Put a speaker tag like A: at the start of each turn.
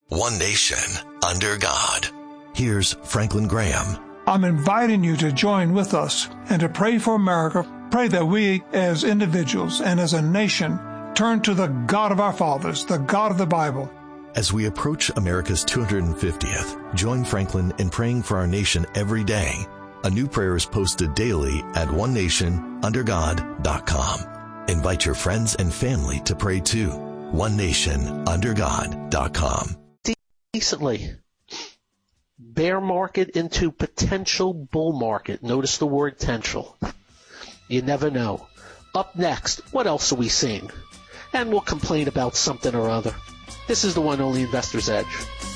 A: One nation, under God. Here's Franklin Graham.
B: I'm inviting you to join with us and to pray for America. Pray that we as individuals and as a nation turn to the God of our fathers, the God of the Bible.
A: As we approach America's 250th, join Franklin in praying for our nation every day. A new prayer is posted daily at onenationundergod.com. Invite your friends and family to pray too. onenationundergod.com.
C: Recently, bear market into potential bull market. Notice the word potential. You never know. Up next, what else are we seeing? And we'll complain about something or other. This is the one only Investor's Edge.